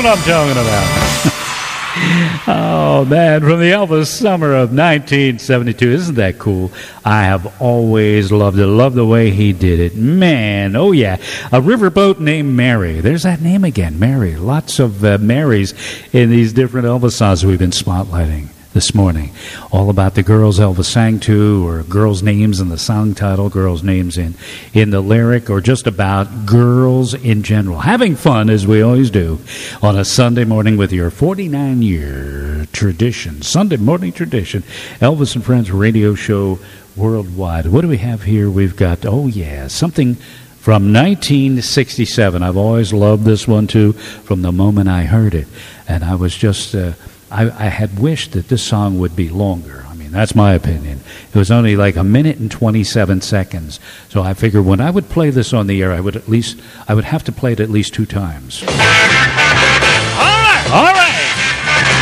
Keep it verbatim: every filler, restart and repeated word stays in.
what I'm talking about. Oh, man, from the Elvis summer of nineteen seventy-two. Isn't that cool? I have always loved it. Love the way he did it. Man, oh, yeah. A riverboat named Mary. There's that name again, Mary. Lots of uh, Marys in these different Elvis songs we've been spotlighting this morning. All about the girls Elvis sang to, or girls' names in the song title, girls' names in, in the lyric, or just about girls in general. Having fun, as we always do, on a Sunday morning with your forty-nine-year tradition, Sunday morning tradition, Elvis and Friends radio show worldwide. What do we have here? We've got, oh yeah, something from nineteen sixty-seven. I've always loved this one, too, from the moment I heard it. And I was just... Uh, I, I had wished that this song would be longer. I mean, that's my opinion. It was only like a minute and twenty-seven seconds. So I figured when I would play this on the air, I would at least, I would have to play it at least two times.